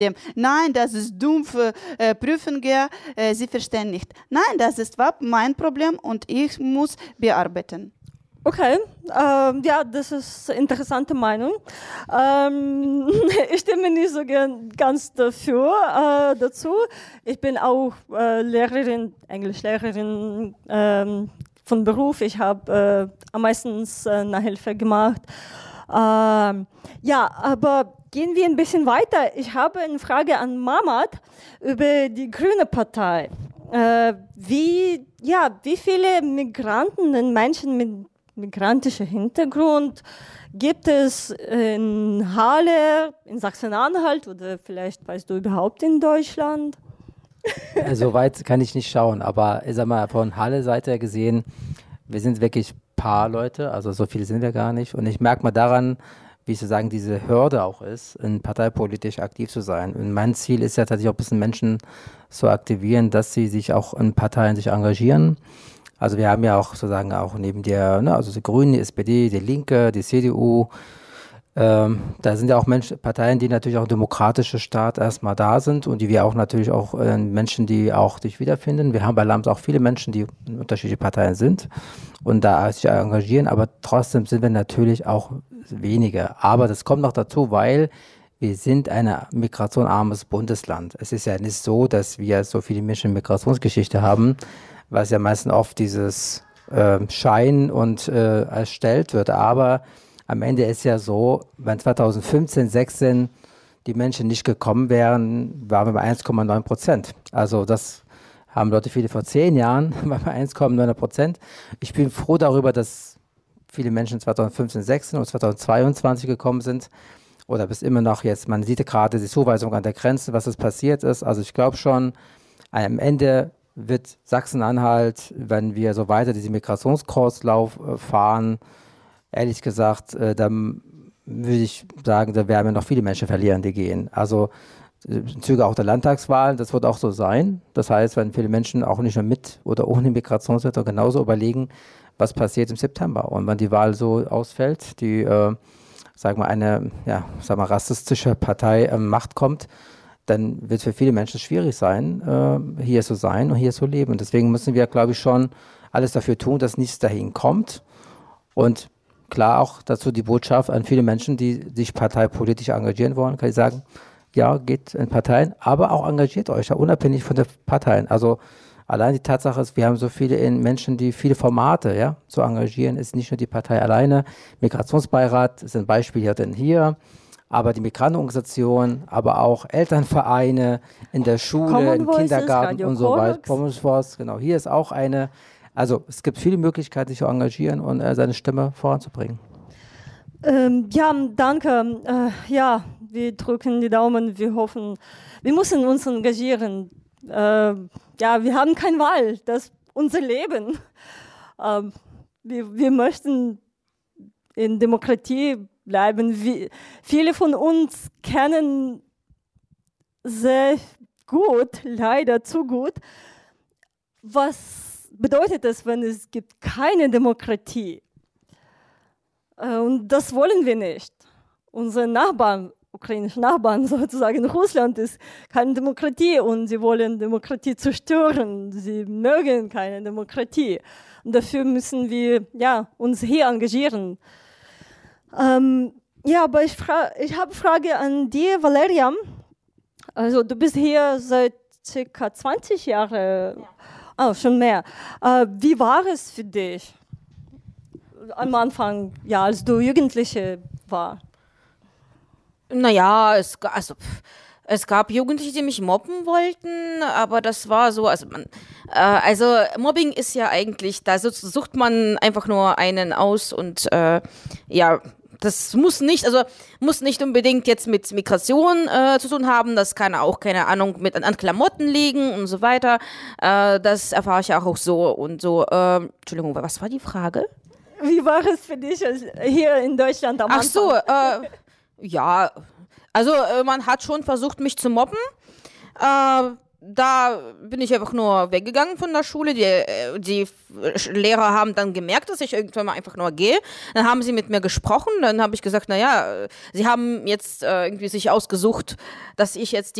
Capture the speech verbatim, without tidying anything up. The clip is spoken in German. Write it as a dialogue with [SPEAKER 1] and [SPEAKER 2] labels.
[SPEAKER 1] Nein, das ist dumm für äh, Prüfungen, äh, sie verstehen nicht. Nein, das ist mein Problem und ich muss bearbeiten.
[SPEAKER 2] Okay, ähm, ja, das ist eine interessante Meinung. Ähm, ich stimme nicht so gern ganz dafür äh, dazu. Ich bin auch äh, Lehrerin, Englischlehrerin ähm, von Beruf. Ich habe äh, am meisten äh, Nachhilfe gemacht. Ähm, ja, aber gehen wir ein bisschen weiter. Ich habe eine Frage an Mamat über die Grüne Partei. Äh, wie, ja, wie viele Migranten und Menschen mit migrantischem Hintergrund gibt es in Halle, in Sachsen-Anhalt oder vielleicht weißt du überhaupt in Deutschland?
[SPEAKER 3] So weit kann ich nicht schauen, aber ich sag mal, von Halle-Seite gesehen, wir sind wirklich ein paar Leute, also so viele sind wir gar nicht. Und ich merke mal daran, wie sozusagen diese Hürde auch ist, in parteipolitisch aktiv zu sein. Und mein Ziel ist ja tatsächlich auch ein bisschen Menschen zu aktivieren, dass sie sich auch in Parteien sich engagieren. Also wir haben ja auch sozusagen auch neben der, ne, also die Grünen, die S P D, die Linke, die C D U, ähm, da sind ja auch Menschen, Parteien, die natürlich auch demokratischer Staat erstmal da sind und die wir auch natürlich auch äh, Menschen, die auch sich wiederfinden. Wir haben bei LAMS auch viele Menschen, die in unterschiedlichen Parteien sind und da sich engagieren, aber trotzdem sind wir natürlich auch wenige. Aber das kommt noch dazu, weil wir sind ein migrationarmes Bundesland. Es ist ja nicht so, dass wir so viele Menschen Migrationsgeschichte haben, was ja meistens oft dieses äh, Schein und äh, erstellt wird. Aber am Ende ist ja so, wenn zweitausendfünfzehn, sechzehn die Menschen nicht gekommen wären, waren wir bei eins Komma neun Prozent. Also das haben Leute viele vor zehn Jahren, waren wir eins Komma neun Prozent. Ich bin froh darüber, dass viele Menschen zweitausendfünfzehn, sechzehn und zweitausendzweiundzwanzig gekommen sind. Oder bis immer noch jetzt, man sieht gerade die Zuweisung an der Grenze, was es passiert ist. Also ich glaube schon, am Ende wird Sachsen-Anhalt, wenn wir so weiter diesen Migrationskurslauf äh, fahren, ehrlich gesagt, äh, dann würde ich sagen, da werden wir noch viele Menschen verlieren, die gehen. Also im Zuge auch der Landtagswahl, das wird auch so sein. Das heißt, wenn viele Menschen auch nicht nur mit oder ohne Migrationshintergrund genauso überlegen, was passiert im September. Und wenn die Wahl so ausfällt, die, äh, sagen wir, eine, ja, sagen wir, rassistische Partei an Macht kommt, dann wird es für viele Menschen schwierig sein, äh, hier zu sein und hier zu leben. Und deswegen müssen wir, glaube ich, schon alles dafür tun, dass nichts dahin kommt. Und klar auch dazu die Botschaft an viele Menschen, die sich parteipolitisch engagieren wollen, kann ich sagen, ja, geht in Parteien, aber auch engagiert euch, ja, unabhängig von den Parteien. Also allein die Tatsache ist, wir haben so viele Menschen, die viele Formate, ja, zu engagieren, ist nicht nur die Partei alleine. Migrationsbeirat ist ein Beispiel hier denn hier. Aber die Migrantenorganisation, aber auch Elternvereine in der Schule,
[SPEAKER 2] Common
[SPEAKER 3] im
[SPEAKER 2] Voices,
[SPEAKER 3] Kindergarten
[SPEAKER 2] Radio
[SPEAKER 3] und so weiter.
[SPEAKER 2] Korax.
[SPEAKER 3] Common Voice, genau. Hier ist auch eine. Also es gibt viele Möglichkeiten, sich zu engagieren und äh, seine Stimme voranzubringen.
[SPEAKER 2] Ähm, ja, danke. Äh, ja, wir drücken die Daumen, wir hoffen, wir müssen uns engagieren. Äh, ja, wir haben keine Wahl, das ist unser Leben. Äh, wir, wir möchten in Demokratie bleiben. Wir, viele von uns kennen sehr gut, leider zu gut, was bedeutet es, wenn es gibt keine Demokratie? Und das wollen wir nicht. Unsere Nachbarn, ukrainische Nachbarn sozusagen, Russland ist keine Demokratie und sie wollen Demokratie zerstören. Sie mögen keine Demokratie. Und dafür müssen wir ja, uns hier engagieren. Ähm, ja, aber ich, ich habe eine Frage an dir, Valeria. Also du bist hier seit circa zwanzig Jahren. Ja. Oh, schon mehr. Äh, wie war es für dich am Anfang, ja, als du Jugendliche war?
[SPEAKER 4] Naja, es, also, es gab Jugendliche, die mich mobben wollten, aber das war so, also, man, äh, also Mobbing ist ja eigentlich, da sucht man einfach nur einen aus und äh, ja, das muss nicht, also muss nicht unbedingt jetzt mit Migration äh, zu tun haben, das kann auch, keine Ahnung, mit an, an Klamotten liegen und so weiter, äh, das erfahre ich auch so und so, äh, Entschuldigung, was war die Frage?
[SPEAKER 2] Wie war es für dich hier in Deutschland am Anfang?
[SPEAKER 4] Ach so, äh, ja, also äh, man hat schon versucht, mich zu mobben. Äh, da bin ich einfach nur weggegangen von der Schule. Die, äh, die Lehrer haben dann gemerkt, dass ich irgendwann mal einfach nur gehe. Dann haben sie mit mir gesprochen. Dann habe ich gesagt, naja, sie haben jetzt äh, irgendwie sich ausgesucht, dass ich jetzt die